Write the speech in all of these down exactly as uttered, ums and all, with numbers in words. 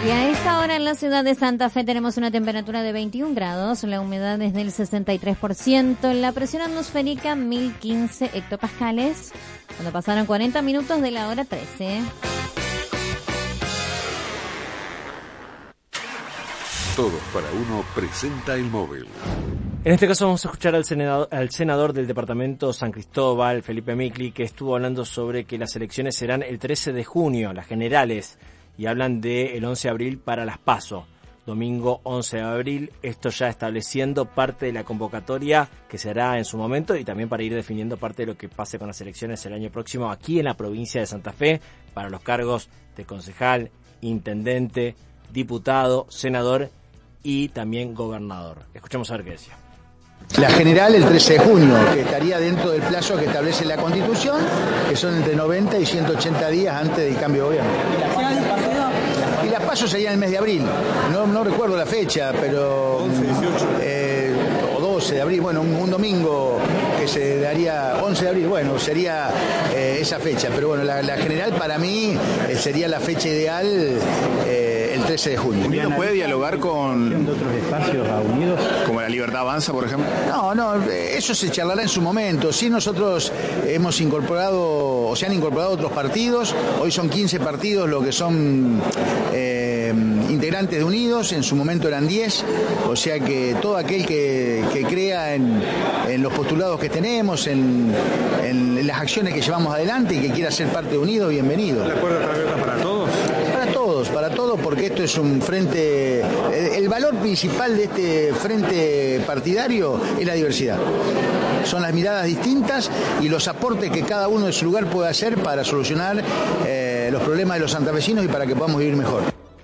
Y a esta hora en la ciudad de Santa Fe tenemos una temperatura de veintiún grados, la humedad es del sesenta y tres por ciento, la presión atmosférica mil quince hectopascales, cuando pasaron cuarenta minutos de la hora trece. Todos para uno presenta el móvil. En este caso vamos a escuchar al senador, al senador del departamento San Cristóbal, Felipe Micli, que estuvo hablando sobre que las elecciones serán el trece de junio, las generales, y hablan del once de abril para las PASO. Domingo once de abril, esto ya estableciendo parte de la convocatoria que se hará en su momento y también para ir definiendo parte de lo que pase con las elecciones el año próximo aquí en la provincia de Santa Fe para los cargos de concejal, intendente, diputado, senador y también gobernador. Escuchemos a ver qué decía. La general el trece de junio, que estaría dentro del plazo que establece la Constitución, que son entre noventa y ciento ochenta días antes del cambio de gobierno. Y las PASO serían el mes de abril, no, no recuerdo la fecha, pero once, dieciocho Eh, o doce de abril, bueno, un, un domingo que se daría, once de abril, bueno, sería eh, esa fecha, pero bueno, la, la general para mí eh, sería la fecha ideal eh, el trece de junio. ¿Unidos puede dialogar con otros espacios a Unidos? Como la Libertad Avanza, por ejemplo? No, no, eso se charlará en su momento. Sí, nosotros hemos incorporado, o se han incorporado otros partidos, hoy son quince partidos lo que son eh, integrantes de Unidos, en su momento eran diez, o sea que todo aquel que, que crea en, en los postulados que tenemos, en, en las acciones que llevamos adelante y que quiera ser parte de Unidos, bienvenido. ¿El acuerdo está abierto para todos? Para todos, para todos, porque esto es un frente, el valor principal de este frente partidario es la diversidad. Son las miradas distintas y los aportes que cada uno de su lugar puede hacer para solucionar eh, los problemas de los santafesinos y para que podamos vivir mejor.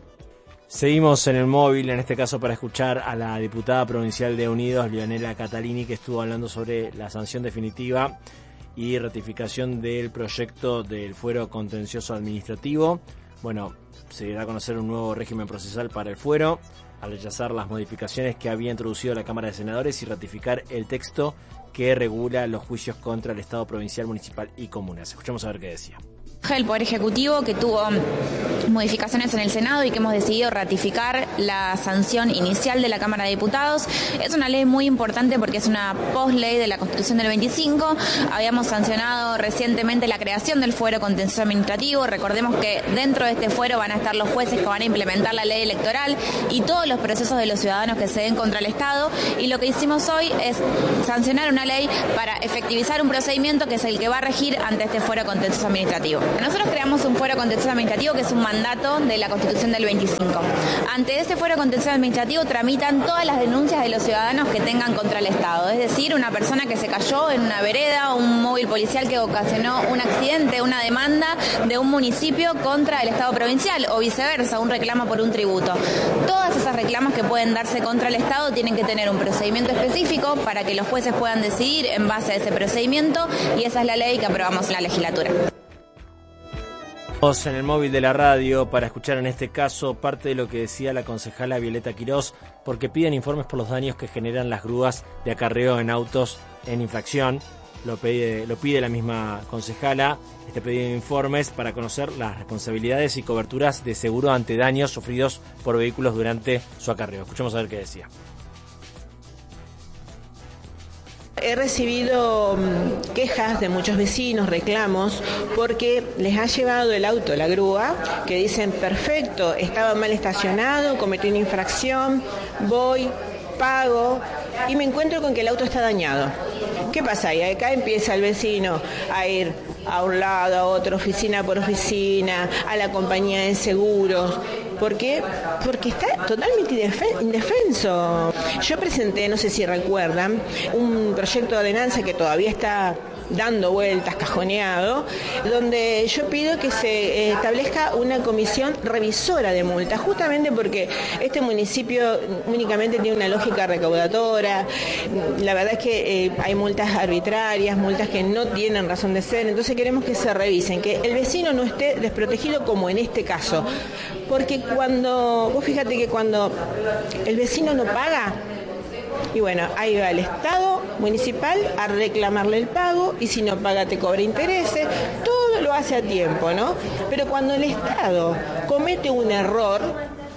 Seguimos en el móvil, en este caso para escuchar a la diputada provincial de Unidos, Leonela Catalini, que estuvo hablando sobre la sanción definitiva y ratificación del proyecto del fuero contencioso administrativo. Bueno, se da a conocer un nuevo régimen procesal para el fuero, al rechazar las modificaciones que había introducido la Cámara de Senadores y ratificar el texto que regula los juicios contra el Estado provincial, municipal y comunas. Escuchemos a ver qué decía. El Poder Ejecutivo, que tuvo modificaciones en el Senado y que hemos decidido ratificar la sanción inicial de la Cámara de Diputados. Es una ley muy importante porque es una post-ley de la Constitución del veinticinco. Habíamos sancionado recientemente la creación del fuero contencioso administrativo. Recordemos que dentro de este fuero van a estar los jueces que van a implementar la ley electoral y todos los procesos de los ciudadanos que se den contra el Estado. Y lo que hicimos hoy es sancionar una ley para efectivizar un procedimiento que es el que va a regir ante este fuero contencioso administrativo. Nosotros creamos un fuero contencioso administrativo que es un mandato de la Constitución del veinticinco. Ante este fuero contencioso administrativo tramitan todas las denuncias de los ciudadanos que tengan contra el Estado. Es decir, una persona que se cayó en una vereda, un móvil policial que ocasionó un accidente, una demanda de un municipio contra el Estado provincial o viceversa, un reclamo por un tributo. Todas esas reclamos que pueden darse contra el Estado tienen que tener un procedimiento específico para que los jueces puedan decidir en base a ese procedimiento y esa es la ley que aprobamos en la legislatura. En el móvil de la radio para escuchar en este caso parte de lo que decía la concejala Violeta Quirós, porque piden informes por los daños que generan las grúas de acarreo en autos en infracción. Lo pide, lo pide la misma concejala, este pedido de informes para conocer las responsabilidades y coberturas de seguro ante daños sufridos por vehículos durante su acarreo. Escuchemos a ver qué decía. He recibido quejas de muchos vecinos, reclamos, porque les ha llevado el auto, la grúa, que dicen, perfecto, estaba mal estacionado, cometí una infracción, voy, pago, y me encuentro con que el auto está dañado. ¿Qué pasa? Y acá empieza el vecino a ir a un lado, a otra, oficina por oficina, a la compañía de seguros. ¿Por qué? Porque está totalmente indefenso. Yo presenté, no sé si recuerdan, un proyecto de ordenanza que todavía está dando vueltas, cajoneado, donde yo pido que se establezca una comisión revisora de multas, justamente porque este municipio únicamente tiene una lógica recaudadora. La verdad es que eh, hay multas arbitrarias, multas que no tienen razón de ser, entonces queremos que se revisen, que el vecino no esté desprotegido como en este caso, porque cuando, vos fíjate que cuando el vecino no paga, y bueno, ahí va el Estado municipal a reclamarle el pago y si no paga te cobra intereses, todo lo hace a tiempo, ¿no? Pero cuando el Estado comete un error,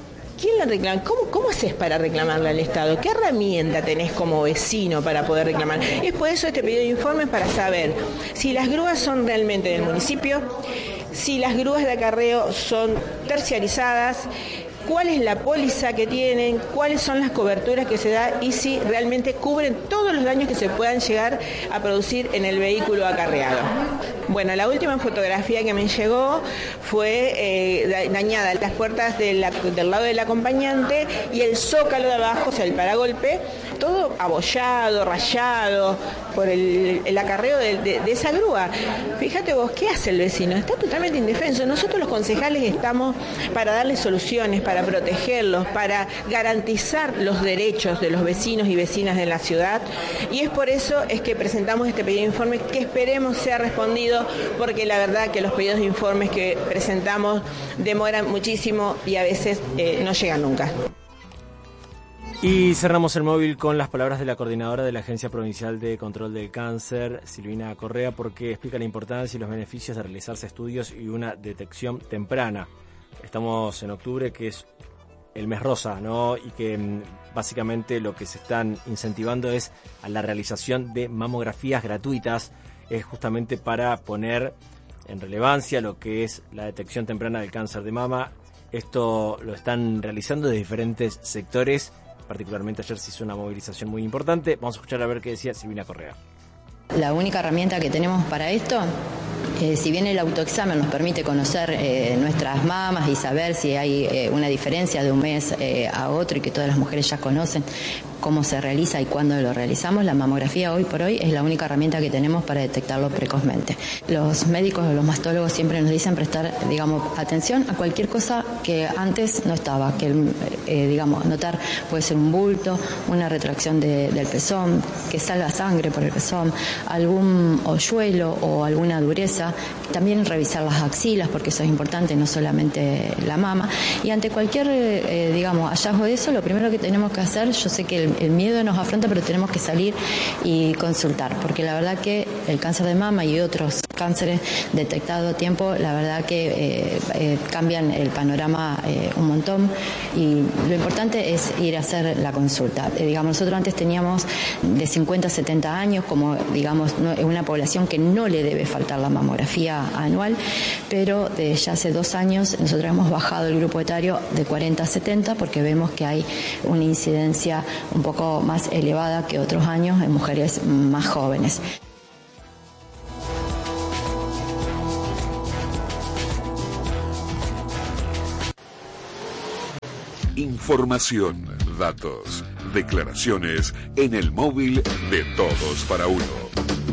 quién le reclaman? ¿Cómo, cómo haces para reclamarle al Estado? ¿Qué herramienta tenés como vecino para poder reclamar? Es por eso este pedido de informes, para saber si las grúas son realmente del municipio, si las grúas de acarreo son terciarizadas, cuál es la póliza que tienen, cuáles son las coberturas que se da y si realmente cubren todos los daños que se puedan llegar a producir en el vehículo acarreado. Bueno, la última fotografía que me llegó fue eh, dañada las puertas de la, del lado del acompañante y el zócalo de abajo, o sea, el paragolpe, todo abollado, rayado por el, el acarreo de, de, de esa grúa. Fíjate vos, ¿qué hace el vecino? Está totalmente indefenso. Nosotros los concejales estamos para darle soluciones, para protegerlos, para garantizar los derechos de los vecinos y vecinas de la ciudad, y es por eso es que presentamos este pedido de informe que esperemos sea respondido, porque la verdad que los pedidos de informes que presentamos demoran muchísimo y a veces eh, no llegan nunca. Y cerramos el móvil con las palabras de la coordinadora de la Agencia Provincial de Control del Cáncer, Silvina Correa, porque explica la importancia y los beneficios de realizarse estudios y una detección temprana. Estamos en octubre, que es el mes rosa, ¿no? Y que básicamente lo que se están incentivando es a la realización de mamografías gratuitas, es justamente para poner en relevancia lo que es la detección temprana del cáncer de mama. Esto lo están realizando de diferentes sectores, particularmente ayer se hizo una movilización muy importante. Vamos a escuchar a ver qué decía Silvina Correa. La única herramienta que tenemos para esto, eh, si bien el autoexamen nos permite conocer eh, nuestras mamas y saber si hay eh, una diferencia de un mes eh, a otro y que todas las mujeres ya conocen cómo se realiza y cuándo lo realizamos, la mamografía hoy por hoy es la única herramienta que tenemos para detectarlo precozmente. Los médicos o los mastólogos siempre nos dicen prestar, digamos, atención a cualquier cosa que antes no estaba, que eh, digamos, notar puede ser un bulto, una retracción de, del pezón, que salga sangre por el pezón, algún hoyuelo o alguna dureza, también revisar las axilas porque eso es importante, no solamente la mama, y ante cualquier eh, digamos hallazgo de eso, lo primero que tenemos que hacer, yo sé que el, el miedo nos afronta, pero tenemos que salir y consultar, porque la verdad que el cáncer de mama y otros cánceres detectados a tiempo, la verdad que eh, eh, cambian el panorama eh, un montón, y lo importante es ir a hacer la consulta. Eh, digamos, nosotros antes teníamos de cincuenta a setenta años como, digamos, no, una población que no le debe faltar la mamografía anual, pero de ya hace dos años nosotros hemos bajado el grupo etario de cuarenta a setenta porque vemos que hay una incidencia un poco más elevada que otros años en mujeres más jóvenes. Información, datos, declaraciones en el móvil de Todos para Uno.